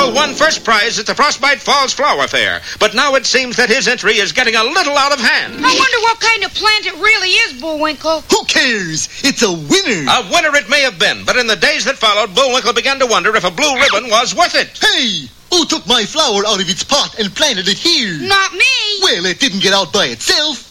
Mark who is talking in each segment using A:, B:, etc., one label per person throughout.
A: Winkle won first prize at the Frostbite Falls Flower Fair, but now it seems that his entry is getting a little out of hand.
B: I wonder what kind of plant it really is, Bullwinkle.
C: Who cares? It's a winner.
A: A winner it may have been, but in the days that followed, Bullwinkle began to wonder if a blue ribbon was worth it.
C: Hey! Who took my flower out of its pot and planted it here?
B: Not me.
C: Well, it didn't get out by itself.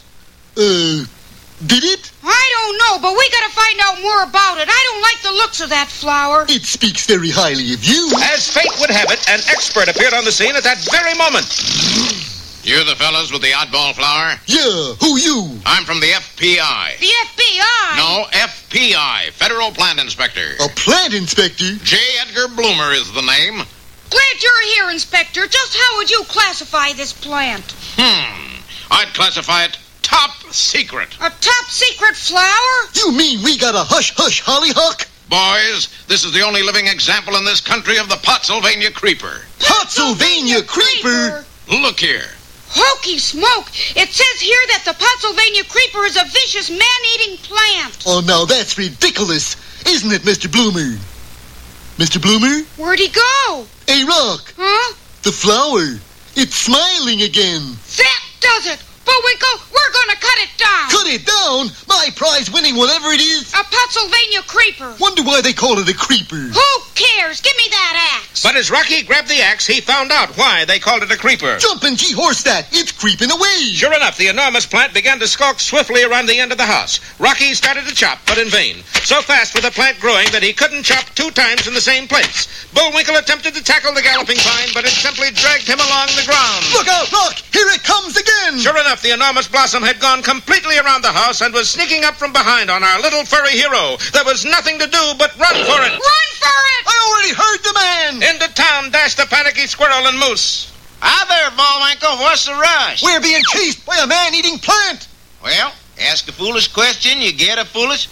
C: Did it?
B: I don't know, but we gotta find out more about it. I don't like the looks of that flower.
C: It speaks very highly of you.
A: As fate would have it, an expert appeared on the scene at that very moment.
D: You the fellas with the oddball flower?
C: Yeah, who you?
D: I'm from the FPI.
B: The FBI?
D: No, FPI, Federal Plant Inspector.
C: A plant inspector?
D: J. Edgar Bloomer is the name.
B: Glad you're here, Inspector. Just how would you classify this plant?
D: I'd classify it top secret.
B: A top-secret flower?
C: You mean we got a hush-hush hollyhock?
D: Boys, this is the only living example in this country of the Pottsylvania creeper.
C: Pottsylvania creeper?
D: Look here.
B: Hokey smoke! It says here that the Pottsylvania creeper is a vicious man-eating plant.
C: Oh, now that's ridiculous. Isn't it, Mr. Bloomer? Mr. Bloomer?
B: Where'd he go?
C: Hey, Rock.
B: Huh?
C: The flower. It's smiling again.
B: That does it! Bullwinkle, we're gonna cut it down!
C: Cut it down? My prize-winning whatever it is?
B: A Pottsylvania creeper.
C: Wonder why they call it a creeper.
B: Who cares? Give me that axe.
A: But as Rocky grabbed the axe, he found out why they called it a creeper.
C: Jumpin' G-horse that. It's creeping away.
A: Sure enough, the enormous plant began to skulk swiftly around the end of the house. Rocky started to chop, but in vain. So fast was the plant growing that he couldn't chop 2 times in the same place. Bullwinkle attempted to tackle the galloping vine, but it simply dragged him along the ground.
C: Look out, Rock! Here it comes again!
A: Sure enough, the enormous blossom had gone completely around the house and was sneaking up from behind on our little furry hero. There was nothing to do but run for it.
B: Run for it!
C: I already heard the man!
A: Into town dashed the panicky squirrel and moose.
E: Hi there, Bullwinkle. What's the rush?
C: We're being chased by a man-eating plant!
E: Well, ask a foolish question, you get a foolish...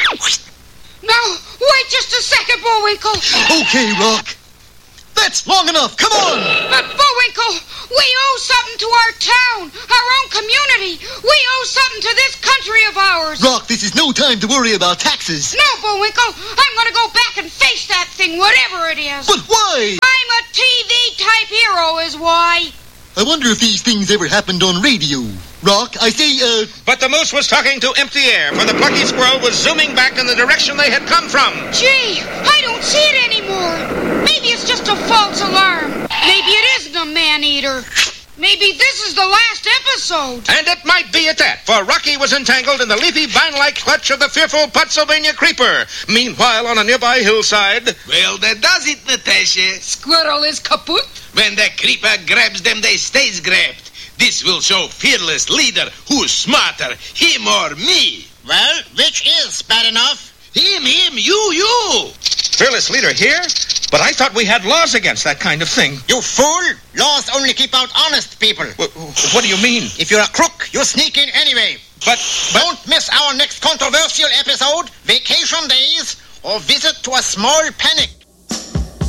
B: No, wait just a second, Bullwinkle.
C: Okay, Rock. That's long enough. Come on!
B: But, Bullwinkle, we owe something to our town, our own community. We owe something to this country of ours.
C: Rock, this is no time to worry about taxes.
B: No, Bullwinkle, I'm going to go back and face that thing, whatever it is.
C: But why?
B: I'm a TV-type hero is why.
C: I wonder if these things ever happened on radio. Rock, I say,
A: But the moose was talking to empty air, for the plucky squirrel was zooming back in the direction they had come from.
B: Gee, I don't see it anymore. Maybe it's just a false alarm. Maybe it isn't a man-eater. Maybe this is the last episode.
A: And it might be at that, for Rocky was entangled in the leafy vine-like clutch of the fearful Pottsylvania creeper. Meanwhile, on a nearby hillside...
F: Well, that does it, Natasha.
B: Squirrel is kaput.
F: When the creeper grabs them, they stays grabbed. This will show fearless leader who's smarter, him or me.
E: Well, which is bad enough?
F: Him, you.
A: Fearless leader here? But I thought we had laws against that kind of thing.
E: You fool! Laws only keep out honest people.
A: What do you mean?
E: If you're a crook, you sneak in anyway.
A: But
E: Don't miss our next controversial episode, Vacation Days, or Visit to a Small Panic.